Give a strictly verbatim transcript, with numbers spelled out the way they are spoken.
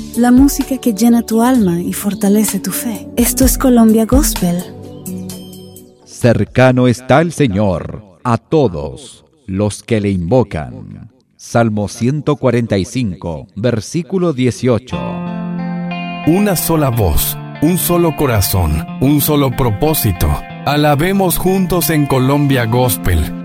la música que llena tu alma y fortalece tu fe. Esto es Colombia Gospel. Cercano está el Señor a todos los que le invocan. Salmo ciento cuarenta y cinco, versículo dieciocho. Una sola voz, un solo corazón, un solo propósito. Alabemos juntos en Colombia Gospel.